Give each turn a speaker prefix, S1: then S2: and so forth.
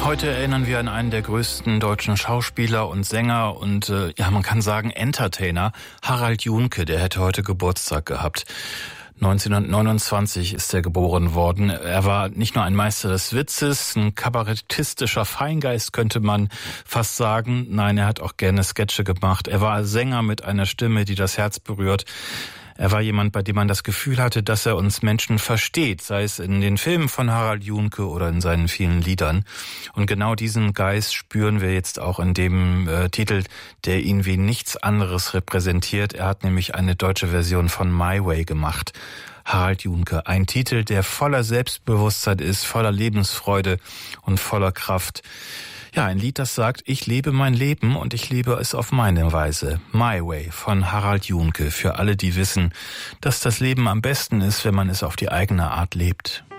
S1: Heute erinnern wir an einen der größten deutschen Schauspieler und Sänger und man kann sagen Entertainer, Harald Juhnke, der hätte heute Geburtstag gehabt. 1929 ist er geboren worden. Er war nicht nur ein Meister des Witzes, ein kabarettistischer Feingeist, könnte man fast sagen. Nein, er hat auch gerne Sketche gemacht. Er war Sänger mit einer Stimme, die das Herz berührt. Er war jemand, bei dem man das Gefühl hatte, dass er uns Menschen versteht, sei es in den Filmen von Harald Juhnke oder in seinen vielen Liedern. Und genau diesen Geist spüren wir jetzt auch in dem Titel, der ihn wie nichts anderes repräsentiert. Er hat nämlich eine deutsche Version von My Way gemacht. Harald Juhnke, ein Titel, der voller Selbstbewusstsein ist, voller Lebensfreude und voller Kraft. Ja, ein Lied, das sagt, ich lebe mein Leben und ich lebe es auf meine Weise. My Way von Harald Juhnke. Für alle, die wissen, dass das Leben am besten ist, wenn man es auf die eigene Art lebt.